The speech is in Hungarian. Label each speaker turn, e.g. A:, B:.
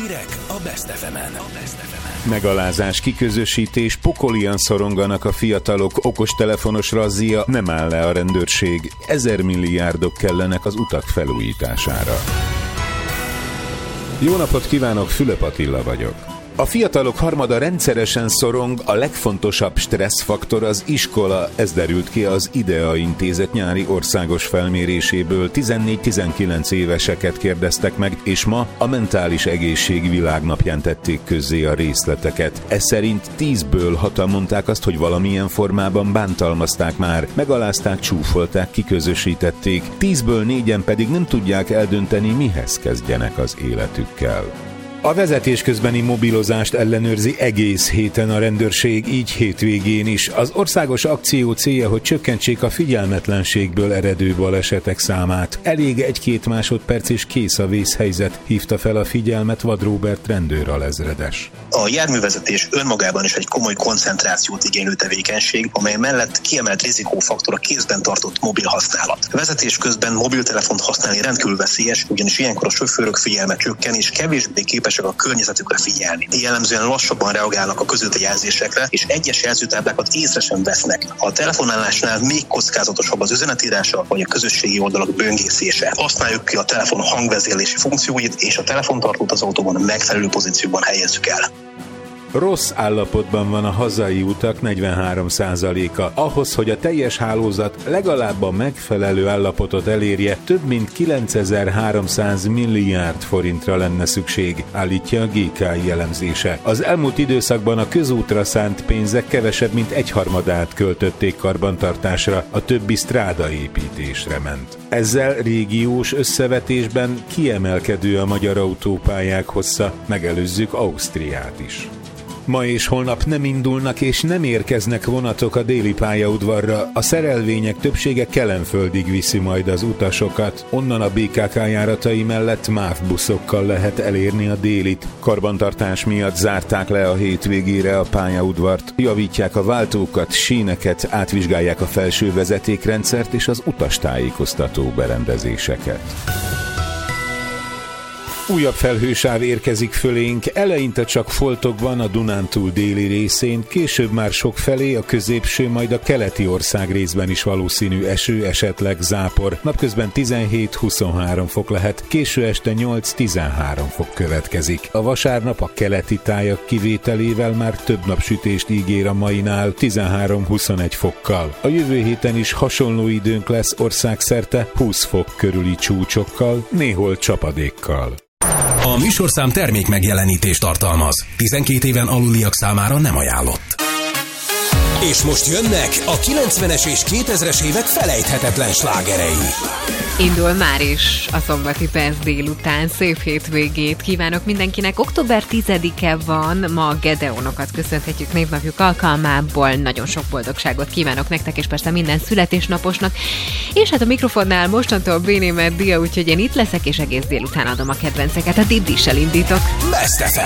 A: Hírek a Best FM-en.
B: Megalázás, kiközösítés, pokolian szoronganak a fiatalok, okostelefonos razzia, nem áll le a rendőrség. 1000 milliárdok kellenek az utak felújítására. Jó napot kívánok, Fülöp Attila vagyok. A fiatalok harmada rendszeresen szorong, a legfontosabb stresszfaktor az iskola, ez derült ki az IDEA intézet nyári országos felméréséből. 14-19 éveseket kérdeztek meg, és ma a mentális egészség világnapján tették közzé a részleteket. Ez szerint 10-ből 6-an mondták azt, hogy valamilyen formában bántalmazták már, megalázták, csúfolták, kiközösítették. 10-ből 4-en pedig nem tudják eldönteni, mihez kezdjenek az életükkel. A vezetés közbeni mobilozást ellenőrzi egész héten a rendőrség, így hétvégén is. Az országos akció célja, hogy csökkentsék a figyelmetlenségből eredő balesetek számát. Elég 1-2 másodperc és kész a vészhelyzet, hívta fel a figyelmet Vad Róbert rendőralezredes.
C: A járművezetés önmagában is egy komoly koncentrációt igénylő tevékenység, amely mellett kiemelt rizikófaktor a kézben tartott mobil használat. Vezetés közben mobiltelefont használni rendkívül veszélyes, ugyanis ilyenkor a sofőrök figyelme csökken és kevésbé képesek a környezetükre figyelni. Jellemzően lassabban reagálnak a közúti jelzésekre, és egyes jelzőtáblákat észre sem vesznek. A telefonálásnál még kockázatosabb az üzenetírása vagy a közösségi oldalak böngészése. Használjuk ki a telefon hangvezérlési funkcióit, és a telefontartót az autóban megfelelő pozícióban helyezzük el.
B: Rossz állapotban van a hazai utak 43%-a. Ahhoz, hogy a teljes hálózat legalább a megfelelő állapotot elérje, több mint 9300 milliárd forintra lenne szükség, állítja a GKI elemzése. Az elmúlt időszakban a közútra szánt pénzek kevesebb mint 1/3 költötték karbantartásra, a többi strádaépítésre ment. Ezzel régiós összevetésben kiemelkedő a magyar autópályák hossza, megelőzzük Ausztriát is. Ma és holnap nem indulnak és nem érkeznek vonatok a déli pályaudvarra. A szerelvények többsége Kelenföldig viszi majd az utasokat. Onnan a BKK járatai mellett MÁV buszokkal lehet elérni a délit. Karbantartás miatt zárták le a hétvégére a pályaudvart. Javítják a váltókat, síneket, átvizsgálják a felső vezetékrendszert és az utastájékoztató berendezéseket. Újabb felhősáv érkezik fölénk, eleinte csak foltokban a Dunántúl déli részén, később már sokfelé, a középső, majd a keleti ország részben is valószínű eső, esetleg zápor. Napközben 17-23 fok lehet, késő este 8-13 fok következik. A vasárnap a keleti tájak kivételével már több napsütést ígér a mainál, 13-21 fokkal. A jövő héten is hasonló időnk lesz országszerte, 20 fok körüli csúcsokkal, néhol csapadékkal.
A: A műsorszám termék megjelenítést tartalmaz. 12 éven aluliak számára nem ajánlott. És most jönnek a 90-es és 2000-es évek felejthetetlen slágerei.
D: Indul már is a szombati perc délután, szép hétvégét kívánok mindenkinek. Október 10-e van, ma a Gedeonokat köszönhetjük névnapjuk alkalmából. Nagyon sok boldogságot kívánok nektek, és persze minden születésnaposnak. És hát a mikrofonnál mostantól Bénémet Dia, úgyhogy én itt leszek, és egész délután adom a kedvenceket. A Diddissel indítok.
A: Best FM.